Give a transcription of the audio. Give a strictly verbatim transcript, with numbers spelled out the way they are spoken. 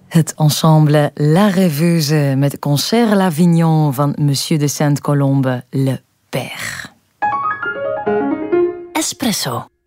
Het ensemble La Rêveuse met Concert à l'Avignon van Monsieur de Sainte-Colombe, Le Père. Espresso.